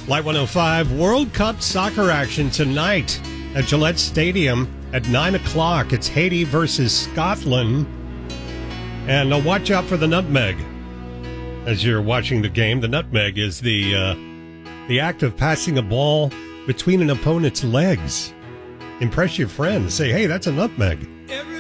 Light 105 World Cup soccer action tonight at Gillette Stadium at 9 o'clock. It's Haiti versus Scotland. And watch out for the nutmeg. As you're watching the game, the nutmeg is the act of passing a ball between an opponent's legs. Impress your friends. Say, hey, that's a nutmeg.